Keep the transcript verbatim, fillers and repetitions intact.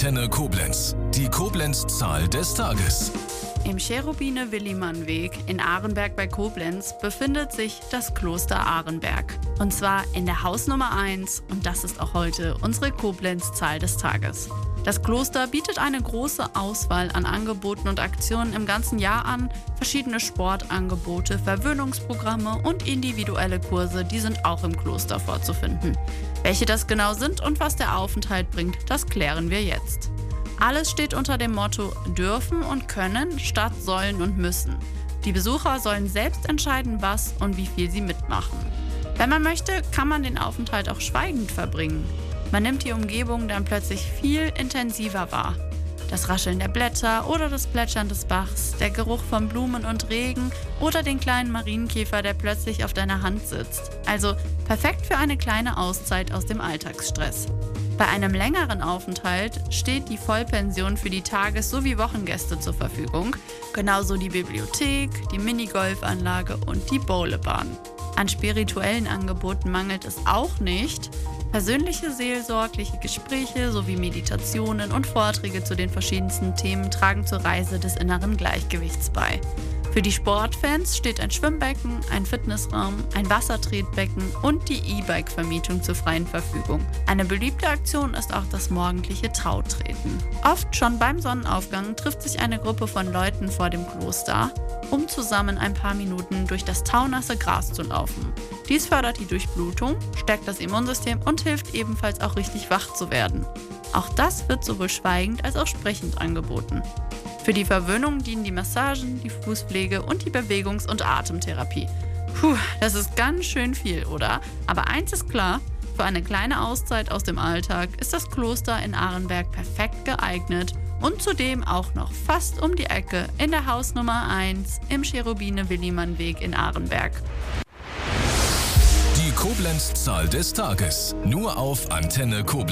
Antenne Koblenz. Die Koblenz-Zahl des Tages. Im Cherubine-Willimann-Weg in Arenberg bei Koblenz befindet sich das Kloster Arenberg. Und zwar in der Hausnummer eins, und das ist auch heute unsere Koblenz-Zahl des Tages. Das Kloster bietet eine große Auswahl an Angeboten und Aktionen im ganzen Jahr an. Verschiedene Sportangebote, Verwöhnungsprogramme und individuelle Kurse, die sind auch im Kloster vorzufinden. Welche das genau sind und was der Aufenthalt bringt, das klären wir jetzt. Alles steht unter dem Motto dürfen und können statt sollen und müssen. Die Besucher sollen selbst entscheiden, was und wie viel sie mitmachen. Wenn man möchte, kann man den Aufenthalt auch schweigend verbringen. Man nimmt die Umgebung dann plötzlich viel intensiver wahr. Das Rascheln der Blätter oder das Plätschern des Bachs, der Geruch von Blumen und Regen oder den kleinen Marienkäfer, der plötzlich auf deiner Hand sitzt. Also perfekt für eine kleine Auszeit aus dem Alltagsstress. Bei einem längeren Aufenthalt steht die Vollpension für die Tages- sowie Wochengäste zur Verfügung, genauso die Bibliothek, die Minigolfanlage und die Bowlebahn. An spirituellen Angeboten mangelt es auch nicht. Persönliche seelsorgliche Gespräche sowie Meditationen und Vorträge zu den verschiedensten Themen tragen zur Reise des inneren Gleichgewichts bei. Für die Sportfans steht ein Schwimmbecken, ein Fitnessraum, ein Wassertretbecken und die E-Bike-Vermietung zur freien Verfügung. Eine beliebte Aktion ist auch das morgendliche Trautreten. Oft schon beim Sonnenaufgang trifft sich eine Gruppe von Leuten vor dem Kloster, um zusammen ein paar Minuten durch das taunasse Gras zu laufen. Dies fördert die Durchblutung, stärkt das Immunsystem und hilft ebenfalls auch richtig wach zu werden. Auch das wird sowohl schweigend als auch sprechend angeboten. Für die Verwöhnung dienen die Massagen, die Fußpflege und die Bewegungs- und Atemtherapie. Puh, das ist ganz schön viel, oder? Aber eins ist klar, für eine kleine Auszeit aus dem Alltag ist das Kloster in Arenberg perfekt geeignet und zudem auch noch fast um die Ecke in der Hausnummer eins im Cherubine-Willimann-Weg in Arenberg. Die Koblenz-Zahl des Tages. Nur auf Antenne Koblenz.